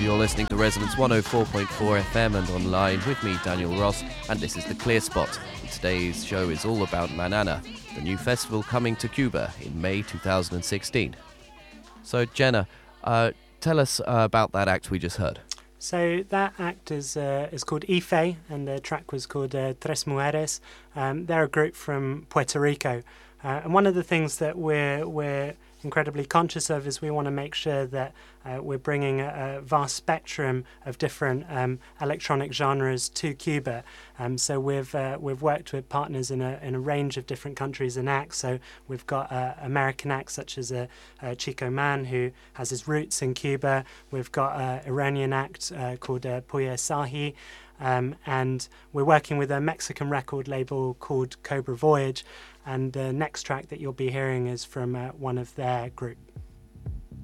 You're listening to Resonance 104.4 FM and online with me, Daniel Ross, and this is The Clear Spot. Today's show is all about Manana, the new festival coming to Cuba in May 2016. So, Jenna, tell us about that act we just heard. So that act is called Ife, and the track was called Tres Mujeres. They're a group from Puerto Rico. And one of the things that we're incredibly conscious of is we want to make sure that we're bringing a vast spectrum of different electronic genres to Cuba. So we've worked with partners in a range of different countries and acts. So we've got American acts such as Chico Man, who has his roots in Cuba. We've got an Iranian act called Puya Sahi. And we're working with a Mexican record label called Cobra Voyage. And the next track that you'll be hearing is from one of their group.